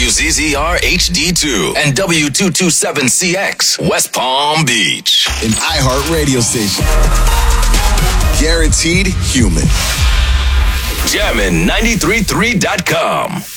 WZZR HD2 and W227CX, West Palm Beach. An iHeart radio station. Guaranteed human. Jammin' 93.3.com.